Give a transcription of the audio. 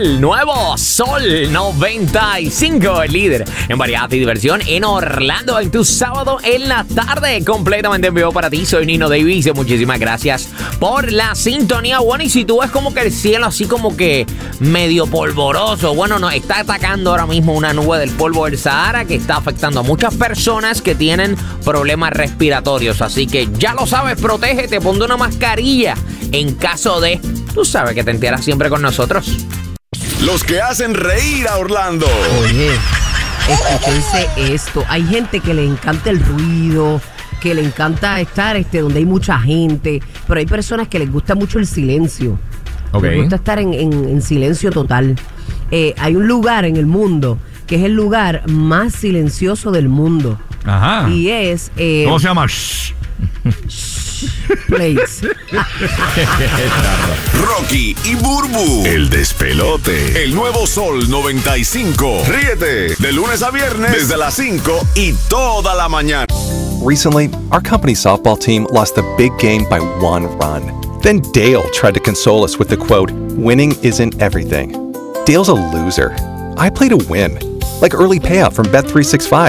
el nuevo Sol 95, el líder en variedad y diversión en Orlando, en tu sábado en la tarde, completamente en vivo para ti. Soy Nino Davis y muchísimas gracias por la sintonía. Bueno, y si tú ves como que el cielo así como que medio polvoroso, bueno, nos está atacando ahora mismo una nube del polvo del Sahara que está afectando a muchas personas que tienen problemas respiratorios, así que ya lo sabes, protégete, ponte una mascarilla en caso de, tú sabes que te enteras siempre con nosotros. Los que hacen reír a Orlando. Oye, escúchense esto. Hay gente que le encanta el ruido, que le encanta estar donde hay mucha gente, pero hay personas que les gusta mucho el silencio. Les gusta estar en silencio total. Hay un lugar en el mundo que es el lugar más silencioso del mundo. Ajá. Y es... ¿Cómo se llama? Place. Rocky y Burbu, el despelote. El nuevo Sol 95. Ríete de lunes a viernes desde las 5 y toda la mañana. Recently, our company softball team lost the big game by 1 run. Then Dale tried to console us with the quote, "Winning isn't everything." Dale's a loser. I play to win. Like early payout from Bet365.